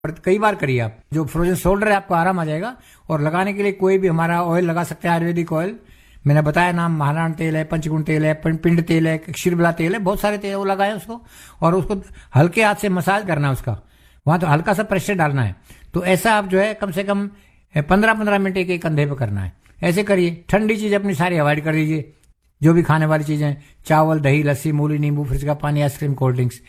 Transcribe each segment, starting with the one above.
कई बार करिए आप, जो फ्रोजन शोल्डर है आपको आराम आ जाएगा। और लगाने के लिए कोई भी हमारा ऑयल लगा सकते हैं, आयुर्वेदिक ऑयल। मैंने बताया नाम, महाराण तेल है, पंचगुण तेल है, पिंड तेल है, क्षीरबला तेल है, बहुत सारे तेल वो लगाए उसको। और उसको हल्के हाथ से मसाज करना है उसका, वहां तो हल्का सा प्रेशर डालना है। तो ऐसा आप जो है कम से कम 15-15 मिनट एक कंधे पे करना है। ऐसे करिए। ठंडी चीज अपनी सारी अवॉइड कर दीजिए, जो भी खाने वाली चीजें, चावल, दही, लस्सी, मूली, नींबू, फ्रिज का पानी, आइसक्रीम, कोल्ड ड्रिंक्स।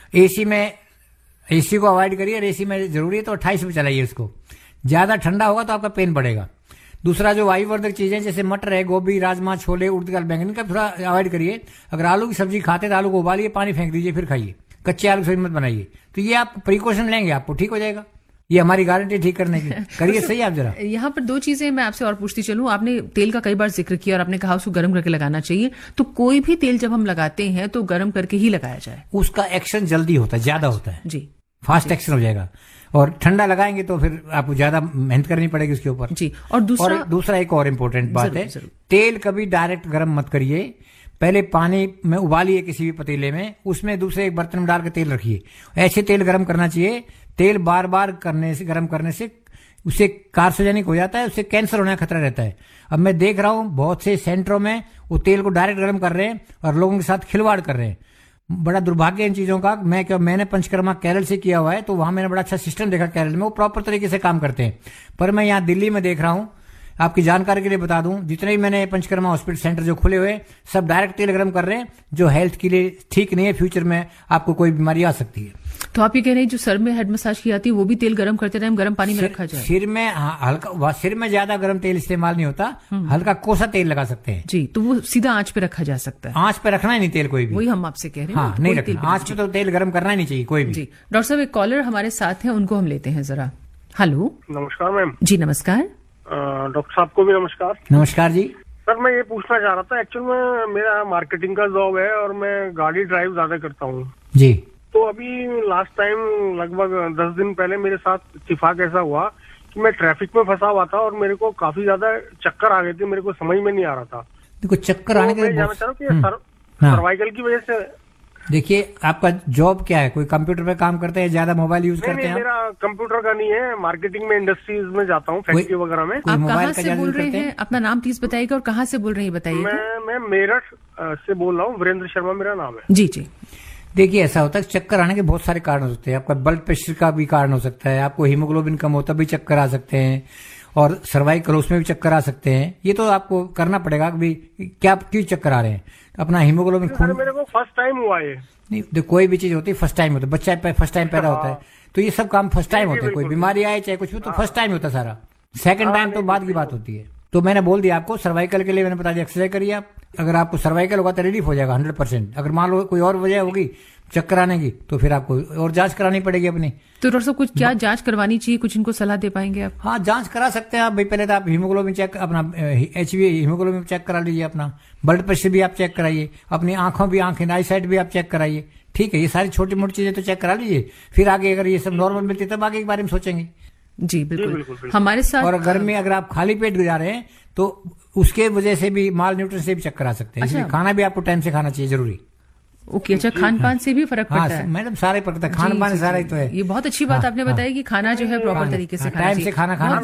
एसी को अवॉइड करिए। और एसी में जरूरी है तो 28 पे चलाइए उसको। ज्यादा ठंडा होगा तो आपका पेन बढ़ेगा। दूसरा, जो वायुवर्धक चीजें जैसे मटर है, गोभी, राजमा, छोले, उड़द दाल, बैंगन का थोड़ा अवॉइड करिए। अगर आलू की सब्जी खाते तो आलू को उबालिए, पानी फेंक दीजिए, फिर खाइए। कच्चे आलू से मत बनाइए। तो ये आप प्रिकॉशन लेंगे, आपको ठीक हो जाएगा। ये हमारी गारंटी ठीक करने की। करिए सही आप जरा। यहाँ पर दो चीजें मैं आपसे और पूछती चलूं। आपने तेल का कई बार जिक्र किया और आपने कहा उसको गर्म करके लगाना चाहिए। तो कोई भी तेल जब हम लगाते हैं तो गर्म करके ही लगाया जाए? उसका एक्शन जल्दी होता है, ज्यादा होता है जी, फास्ट एक्शन हो जाएगा। और ठंडा लगाएंगे तो फिर आपको ज्यादा मेहनत करनी पड़ेगी उसके ऊपर जी। और दूसरा एक और इम्पोर्टेंट बात है, तेल कभी डायरेक्ट गर्म मत करिए। पहले पानी में उबालिए किसी भी पतीले में, उसमें दूसरे एक बर्तन में डाल के तेल रखिए। ऐसे तेल गर्म करना चाहिए। तेल बार बार गर्म करने से उससे कार्सिनोजेनिक हो जाता है, उससे कैंसर होने का खतरा रहता है। अब मैं देख रहा हूं बहुत से सेंटरों में वो तेल को डायरेक्ट गर्म कर रहे हैं और लोगों के साथ खिलवाड़ कर रहे हैं। बड़ा दुर्भाग्य इन चीजों का। मैंने पंचकर्मा केरल से किया हुआ है, तो वहां मैंने बड़ा अच्छा सिस्टम देखा केरल में, वो प्रॉपर तरीके से काम करते हैं। पर मैं यहाँ दिल्ली में देख रहा हूँ, आपकी जानकारी के लिए बता दूं, जितने भी मैंने पंचकर्मा हॉस्पिटल सेंटर जो खुले हुए, सब डायरेक्ट तेल गर्म कर रहे हैं, जो हेल्थ के लिए ठीक नहीं है। फ्यूचर में आपको कोई बीमारी आ सकती है। तो आप ये कह रहे हैं जो सर में हेड मसाज की जाती है वो भी तेल गर्म करते टाइम गर्म पानी में रखा जाए? सिर में हल्का, सिर में ज्यादा गर्म तेल इस्तेमाल नहीं होता, हल्का कोसा तेल लगा सकते हैं जी। तो वो सीधा आंच पे रखा जा सकता है? आंच पे रखना ही नहीं तेल कोई भी। वही हम आपसे कह रहे हैं। हाँ, नहीं रखना आंच पे, तो तेल गर्म करना ही नहीं चाहिए कोई भी। जी डॉक्टर साहब, एक कॉलर हमारे साथ है, उनको हम लेते हैं जरा। हेलो, नमस्कार मैम। जी नमस्कार। डॉक्टर साहब को भी नमस्कार। नमस्कार जी। सर, मैं ये पूछना चाह रहा था, एक्चुअल में मेरा मार्केटिंग का जॉब है और मैं गाड़ी ड्राइव ज्यादा करता हूँ जी। तो अभी लास्ट टाइम लगभग 10 दिन पहले मेरे साथ इत्तेफाक ऐसा हुआ कि मैं ट्रैफिक में फंसा हुआ था और मेरे को काफी ज्यादा चक्कर आ गए थे। मेरे को समझ में नहीं आ रहा था। देखो, चक्कर आने के मैं जानना चाह रहा हूँ कि सर्वाइकल की वजह से। देखिए, आपका जॉब क्या है? कोई कंप्यूटर पे काम करते हैं, ज्यादा मोबाइल यूज करते हैं? मेरा कंप्यूटर का नहीं है, मार्केटिंग में, इंडस्ट्रीज में जाता हूँ, फैक्ट्री वगैरह में। आप कहाँ से बोल रहे हैं? अपना नाम प्लीज बताइएगा और कहाँ से बोल रहे हैं बताइए। मैं मेरठ से बोल रहा हूँ, वीरेंद्र शर्मा मेरा नाम है। जी जी। देखिए, ऐसा होता है, चक्कर आने के बहुत सारे कारण हो सकते हैं। आपका ब्लड प्रेशर का भी कारण हो सकता है, आपको हीमोग्लोबिन कम होता भी चक्कर आ सकते हैं, और सर्वाइकल उसमें भी चक्कर आ सकते हैं। ये तो आपको करना पड़ेगा कि क्या क्यों चक्कर आ रहे हैं। अपना हीमोग्लोबिन खून, मेरे को फर्स्ट टाइम हुआ है। नहीं, कोई भी चीज होती है फर्स्ट टाइम होता है। बच्चा फर्स्ट टाइम पैदा होता है, तो ये सब काम फर्स्ट टाइम होते हैं। कोई बीमारी आए चाहे कुछ भी, तो फर्स्ट टाइम होता है सारा। सेकंड टाइम तो बाद की बात होती है। तो मैंने बोल दिया आपको, सर्वाइकल के लिए मैंने बता दिया, एक्सरसाइज करिए आप। अगर आपको सर्वाइकल होगा तो रिलीफ हो जाएगा 100%। अगर मान लो कोई और वजह होगी चक्कर आने की, तो फिर आपको और जांच करानी पड़ेगी अपनी। तो डॉक्टर साहब, कुछ क्या जांच करवानी चाहिए, कुछ इनको सलाह दे पाएंगे आप? हाँ, जांच करा सकते हैं आप भाई। पहले तो आप हीमोग्लोबिन चेक, अपना HbA हीमोग्लोबिन चेक करा लीजिए, अपना ब्लड प्रेशर भी आप चेक कराइए, अपनी आंखें आई साइट भी आप चेक कराइए। ठीक है, ये सारी छोटी मोटी चीजें तो चेक करा लीजिए। फिर आगे अगर ये सब नॉर्मल मिलती है तब आगे के बारे में सोचेंगे। जी बिल्कुल। हमारे साथ, और घर में अगर आप खाली पेट गुजार रहे हैं तो उसके वजह से भी, माल न्यूट्रिशन से भी चक्कर आ सकते हैं। इसलिए खाना भी आपको टाइम से खाना चाहिए, जरूरी। ओके, अच्छा, खान पान से भी फर्क पड़ता है? मैडम, सारे पड़ता है, खान पान सारा ही तो है। ये बहुत अच्छी बात आपने बताई कि खाना जो है प्रॉपर तरीके से टाइम से खाना चाहिए।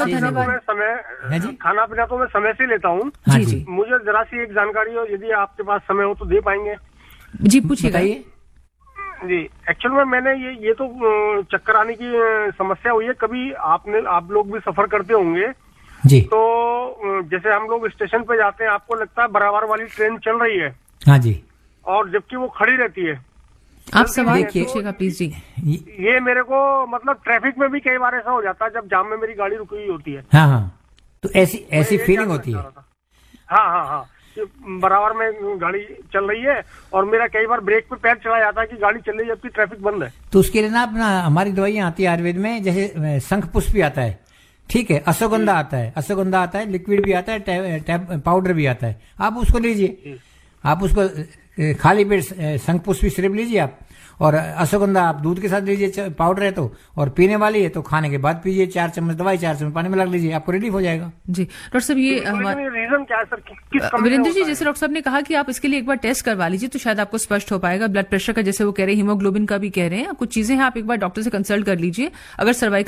खाना पीना तो मैं समय से लेता हूँ। जी जी। मुझे जरा सी एक जानकारी हो, यदि आपके पास समय हो तो दे पाएंगे? जी पूछिए। जी, एक्चुअल में मैंने ये तो चक्कर आने की समस्या हुई है। कभी आप लोग भी सफर करते होंगे जी। तो जैसे हम लोग स्टेशन पे जाते हैं, आपको लगता है बराबर वाली ट्रेन चल रही है। हाँ जी। और जबकि वो खड़ी रहती है। आप सवाल पूछिएगा प्लीज जी। ये मेरे को मतलब ट्रैफिक में भी कई बार ऐसा हो जाता है जब जाम में मेरी गाड़ी रुकी हुई होती है। हाँ हाँ, तो ऐसी फीलिंग होती है। हाँ, बराबर में गाड़ी चल रही है और मेरा कई बार ब्रेक पे पैर चला जाता है कि गाड़ी चल रही है जबकि ट्रैफिक बंद है। तो उसके लिए ना अपना हमारी दवाइयां आती है आयुर्वेद में, जैसे शंख पुष्प भी आता है, ठीक है, अश्वगंधा आता है, लिक्विड भी आता है, पाउडर भी आता है। आप उसको लीजिए, आप उसको खाली पेट शंख पुष्प सिरप लीजिए आप, और अश्वगंधा आप दूध के साथ लीजिए, पाउडर है तो, और पीने वाली है तो खाने के बाद पीजिए 4 चम्मच दवाई 4 चम्मच पानी में लग लीजिए, आपको रिलीफ हो जाएगा। जी डॉक्टर साहब, ये रीजन क्या है सर, किस वीरेंद्र जी, जैसे डॉक्टर साहब ने कहा कि आप इसके लिए एक बार टेस्ट करवा लीजिए तो शायद आपको स्पष्ट हो पाएगा। ब्लड प्रेशर का जैसे वो कह रहे हैं, हीमोग्लोबिन का भी कह रहे हैं, कुछ चीजें हैं, आप एक बार डॉक्टर से कंसल्ट कर लीजिए। अगर सर्वाइकल